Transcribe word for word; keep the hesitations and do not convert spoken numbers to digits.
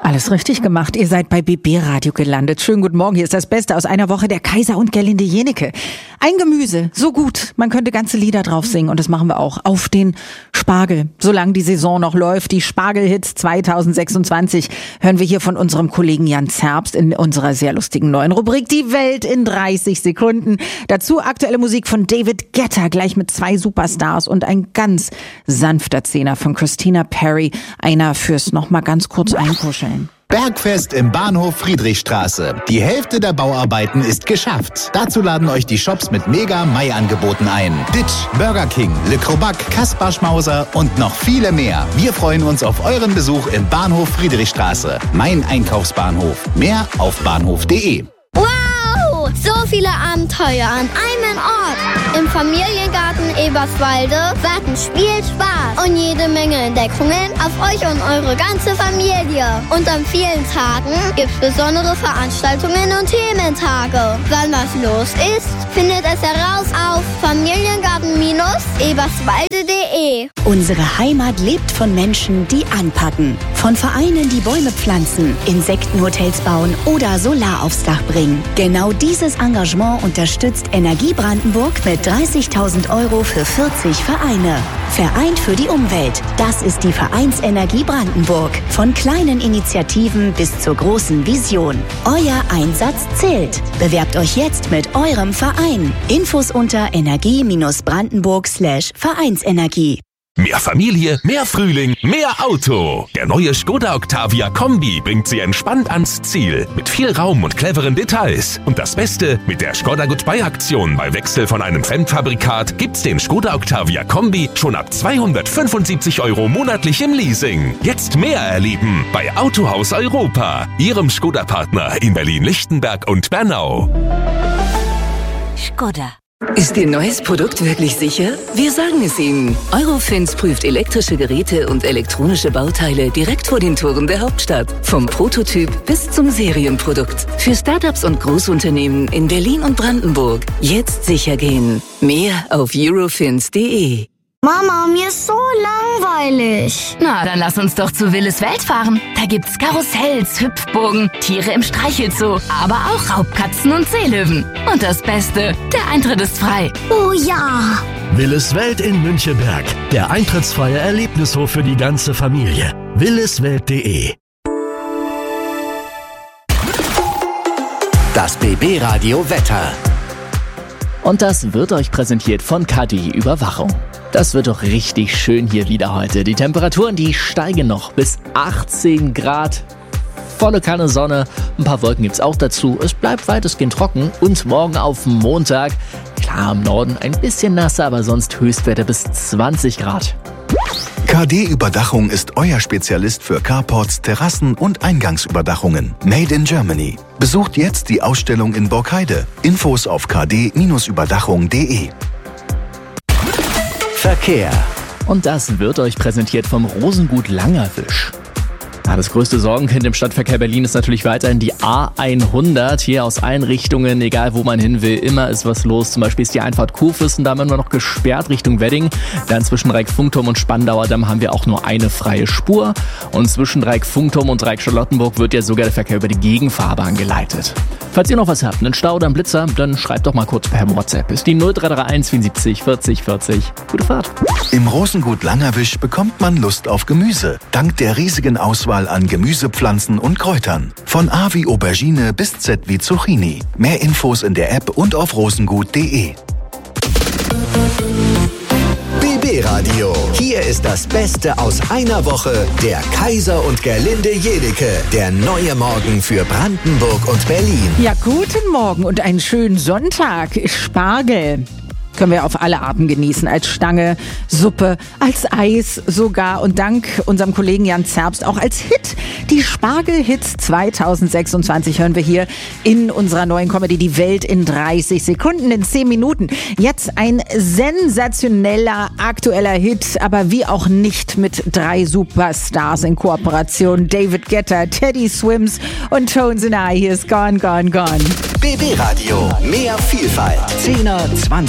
Alles richtig gemacht. Ihr seid bei B B Radio gelandet. Schönen guten Morgen. Hier ist das Beste aus einer Woche der Kaiser und Gerlinde Jenecke. Ein Gemüse, so gut. Man könnte ganze Lieder drauf singen und das machen wir auch. Auf den Spargel. Solange die Saison noch läuft, die Spargelhits zwanzig sechsundzwanzig, hören wir hier von unserem Kollegen Jan Zerbst in unserer sehr lustigen neuen Rubrik Die Welt in dreißig Sekunden. Dazu aktuelle Musik von David Guetta, gleich mit zwei Superstars und ein ganz sanfter Zehner von Christina Perri. Einer fürs noch mal ganz kurz einkuscheln. Bergfest im Bahnhof Friedrichstraße. Die Hälfte der Bauarbeiten ist geschafft. Dazu laden euch die Shops mit Mega-Mai-Angeboten ein. Ditch, Burger King, Le Crobac, Kaspar Schmauser und noch viele mehr. Wir freuen uns auf euren Besuch im Bahnhof Friedrichstraße. Mein Einkaufsbahnhof. Mehr auf bahnhof punkt de. Wow! So viele Abenteuer an einem Ort. Im Familiengarten Eberswalde warten Spielspaß und jede Menge Entdeckungen auf euch und eure ganze Familie. Und an vielen Tagen gibt's besondere Veranstaltungen und Thementage. Wann was los ist, findet es heraus auf familiengarten eberswalde punkt de. Unsere Heimat lebt von Menschen, die anpacken. Von Vereinen, die Bäume pflanzen, Insektenhotels bauen oder Solar aufs Dach bringen. Genau dieses Engagement unterstützt Energie Brandenburg mit dreißigtausend Euro für vierzig Vereine. Vereint für die Umwelt. Das ist die Vereinsenergie Brandenburg. Von kleinen Initiativen bis zur großen Vision. Euer Einsatz zählt. Bewerbt euch jetzt mit eurem Verein. Infos unter energie-brandenburg slash Vereinsenergie. Mehr Familie, mehr Frühling, mehr Auto. Der neue Skoda Octavia Kombi bringt Sie entspannt ans Ziel. Mit viel Raum und cleveren Details. Und das Beste, mit der Skoda Goodbye Aktion bei Wechsel von einem Fremdfabrikat gibt's den Skoda Octavia Kombi schon ab zweihundertfünfundsiebzig Euro monatlich im Leasing. Jetzt mehr erleben bei Autohaus Europa. Ihrem Skoda-Partner in Berlin-Lichtenberg und Bernau. Skoda. Ist Ihr neues Produkt wirklich sicher? Wir sagen es Ihnen. Eurofins prüft elektrische Geräte und elektronische Bauteile direkt vor den Toren der Hauptstadt. Vom Prototyp bis zum Serienprodukt. Für Startups und Großunternehmen in Berlin und Brandenburg. Jetzt sicher gehen. Mehr auf eurofins punkt de. Mama, mir ist so langweilig. Na, dann lass uns doch zu Willis Welt fahren. Da gibt's Karussells, Hüpfburgen, Tiere im Streichelzoo, aber auch Raubkatzen und Seelöwen. Und das Beste, der Eintritt ist frei. Oh ja! Willis Welt in Münchenberg. Der eintrittsfreie Erlebnishof für die ganze Familie. willis welt punkt de. Das B B Radio Wetter. Und das wird euch präsentiert von K D Überwachung. Das wird doch richtig schön hier wieder heute. Die Temperaturen, die steigen noch bis achtzehn Grad. Volle Kanne Sonne, ein paar Wolken gibt's auch dazu. Es bleibt weitestgehend trocken und morgen auf Montag, klar im Norden ein bisschen nasser, aber sonst Höchstwerte bis zwanzig Grad. K D Überdachung ist euer Spezialist für Carports, Terrassen und Eingangsüberdachungen. Made in Germany. Besucht jetzt die Ausstellung in Borkheide. Infos auf k d überdachung punkt de. Verkehr. Und das wird euch präsentiert vom Rosengut Langerwisch. Ja, das größte Sorgenkind im Stadtverkehr Berlin ist natürlich weiterhin die A hundert. Hier aus allen Richtungen, egal wo man hin will, immer ist was los. Zum Beispiel ist die Einfahrt Kurfürsten da immer noch gesperrt Richtung Wedding. Dann zwischen Dreieck-Funkturm und Spandauer Damm haben wir auch nur eine freie Spur. Und zwischen Dreieck-Funkturm und Dreieck-Charlottenburg wird ja sogar der Verkehr über die Gegenfahrbahn geleitet. Falls ihr noch was habt, einen Stau oder einen Blitzer, dann schreibt doch mal kurz per WhatsApp. Ist die null drei drei eins vierundsiebzig vierzig vierzig. Gute Fahrt. Im Rosengut Langerwisch bekommt man Lust auf Gemüse. Dank der riesigen Auswahl an Gemüsepflanzen und Kräutern. Von A wie Aubergine bis Z wie Zucchini. Mehr Infos in der App und auf rosengut punkt de. B B Radio. Hier ist das Beste aus einer Woche der Kaiser und Gerlinde Jenecke. Der neue Morgen für Brandenburg und Berlin. Ja, guten Morgen und einen schönen Sonntag. Spargel können wir auf alle Arten genießen. Als Stange, Suppe, als Eis sogar. Und dank unserem Kollegen Jan Zerbst auch als Hit. Die Spargel-Hits zwanzig sechsundzwanzig hören wir hier in unserer neuen Comedy Die Welt in dreißig Sekunden, in zehn Minuten. Jetzt ein sensationeller, aktueller Hit, aber wie auch nicht mit drei Superstars in Kooperation. David Guetta, Teddy Swims und Tones and I. Hier ist Gone, Gone, Gone. B B Radio. Mehr Vielfalt. Zehner, Zwanziger.